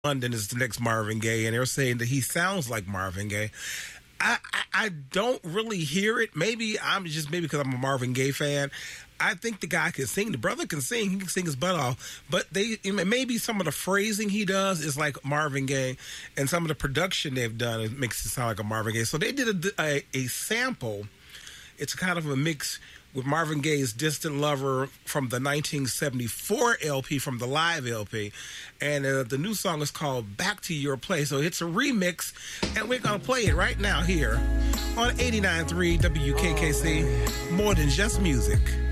London is the next Marvin Gaye, and they're saying that he sounds like Marvin Gaye. I don't really hear it. Maybe because I'm a Marvin Gaye fan. I think the guy can sing. The brother can sing. He can sing his butt off. But maybe some of the phrasing he does is like Marvin Gaye, and some of the production they've done makes it sound like a Marvin Gaye. So they did a sample. It's kind of a mix with Marvin Gaye's Distant Lover from the 1974 LP, from the live LP. And the new song is called Back to Your Place. So it's a remix, and we're going to play it right now here on 89.3 WKKC, More Than Just Music.